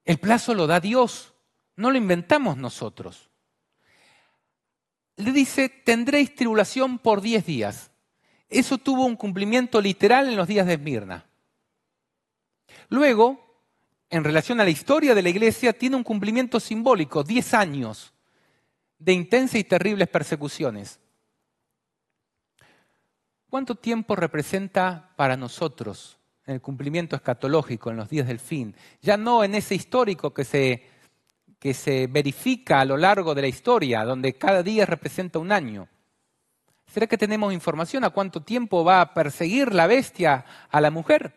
El plazo lo da Dios, no lo inventamos nosotros. Le dice, tendréis tribulación por 10 días. Eso tuvo un cumplimiento literal en los días de Esmirna. Luego, en relación a la historia de la iglesia, tiene un cumplimiento simbólico, 10 años de intensas y terribles persecuciones. ¿Cuánto tiempo representa para nosotros en el cumplimiento escatológico, en los días del fin? Ya no en ese histórico que se verifica a lo largo de la historia, donde cada día representa un año. ¿Será que tenemos información a cuánto tiempo va a perseguir la bestia a la mujer?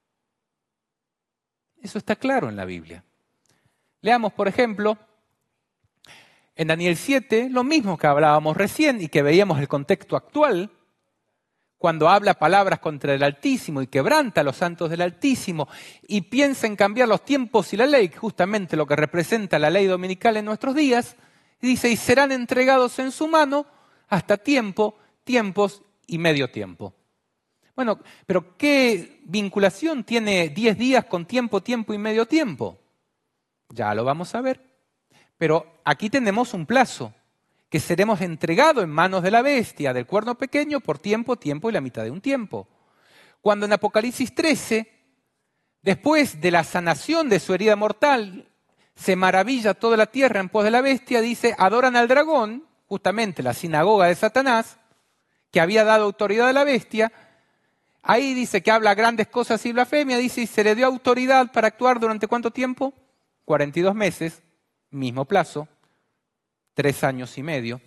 Eso está claro en la Biblia. Leamos, por ejemplo, en Daniel 7, lo mismo que hablábamos recién y que veíamos el contexto actual, cuando habla palabras contra el Altísimo y quebranta a los santos del Altísimo y piensa en cambiar los tiempos y la ley, justamente lo que representa la ley dominical en nuestros días, y dice, y serán entregados en su mano hasta tiempo, tiempos y medio tiempo. Bueno, pero ¿qué vinculación tiene 10 días con tiempo, tiempo y medio tiempo? Ya lo vamos a ver. Pero aquí tenemos un plazo, que seremos entregados en manos de la bestia, del cuerno pequeño, por tiempo, tiempo y la mitad de un tiempo. Cuando en Apocalipsis 13, después de la sanación de su herida mortal, se maravilla toda la tierra en pos de la bestia, dice, adoran al dragón, justamente la sinagoga de Satanás, que había dado autoridad a la bestia. Ahí dice que habla grandes cosas y blasfemia, dice, y se le dio autoridad para actuar durante ¿cuánto tiempo? 42 meses, mismo plazo. 3 años y medio.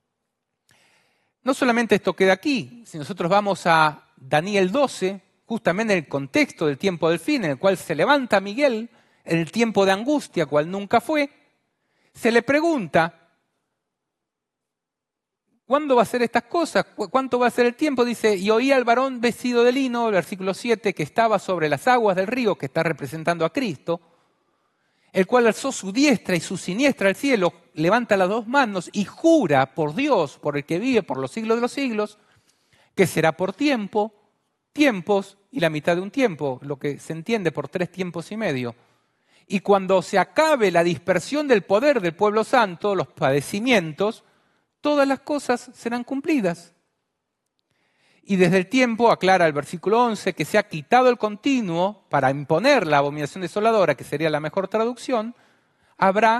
No solamente esto queda aquí, si nosotros vamos a Daniel 12, justamente en el contexto del tiempo del fin, en el cual se levanta Miguel, en el tiempo de angustia, cual nunca fue, se le pregunta, ¿cuándo va a ser estas cosas? ¿Cuánto va a ser el tiempo? Dice, y oí al varón vestido de lino, versículo 7, que estaba sobre las aguas del río, que está representando a Cristo, el cual alzó su diestra y su siniestra al cielo, levanta las 2 manos y jura por Dios, por el que vive por los siglos de los siglos, que será por tiempo, tiempos y la mitad de un tiempo, lo que se entiende por 3 tiempos y medio. Y cuando se acabe la dispersión del poder del pueblo santo, los padecimientos, todas las cosas serán cumplidas. Y desde el tiempo, aclara el versículo 11, que se ha quitado el continuo para imponer la abominación desoladora, que sería la mejor traducción, habrá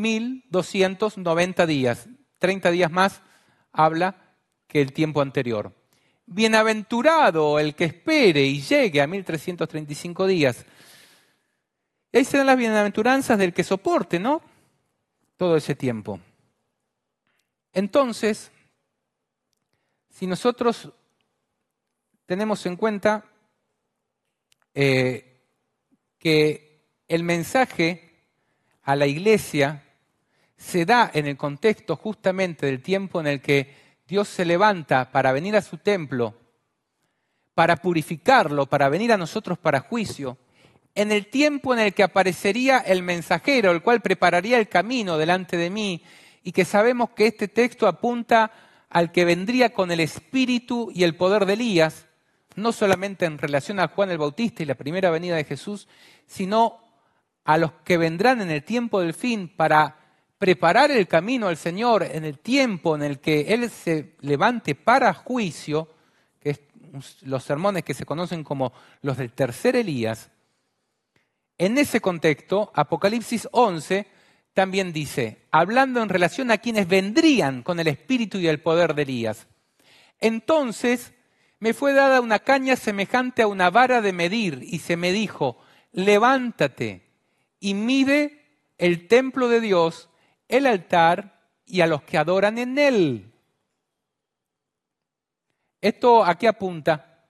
1290 días. 30 días más habla que el tiempo anterior. Bienaventurado el que espere y llegue a 1335 días. Y ahí se dan las bienaventuranzas del que soporte, ¿no? Todo ese tiempo. Entonces, si nosotros tenemos en cuenta que el mensaje a la iglesia se da en el contexto justamente del tiempo en el que Dios se levanta para venir a su templo, para purificarlo, para venir a nosotros para juicio, en el tiempo en el que aparecería el mensajero, el cual prepararía el camino delante de mí, y que sabemos que este texto apunta al que vendría con el espíritu y el poder de Elías, no solamente en relación a Juan el Bautista y la primera venida de Jesús, sino a los que vendrán en el tiempo del fin para preparar el camino al Señor en el tiempo en el que Él se levante para juicio, que es los sermones que se conocen como los del tercer Elías. En ese contexto, Apocalipsis 11 también dice, hablando en relación a quienes vendrían con el espíritu y el poder de Elías. Entonces me fue dada una caña semejante a una vara de medir y se me dijo, levántate y mide el templo de Dios, el altar y a los que adoran en él. ¿Esto a qué apunta?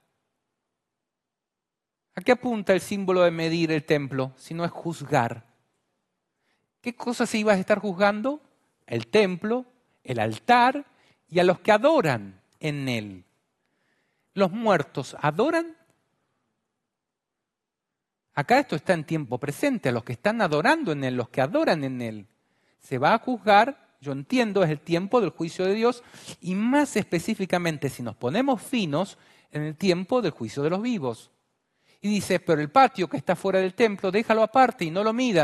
¿A qué apunta el símbolo de medir el templo? Si no es juzgar. ¿Qué cosas se iba a estar juzgando? El templo, el altar y a los que adoran en él. ¿Los muertos adoran? Acá esto está en tiempo presente, a los que están adorando en él, los que adoran en él. Se va a juzgar, yo entiendo, es el tiempo del juicio de Dios y más específicamente, si nos ponemos finos, en el tiempo del juicio de los vivos. Y dice, pero el patio que está fuera del templo, déjalo aparte y no lo midas.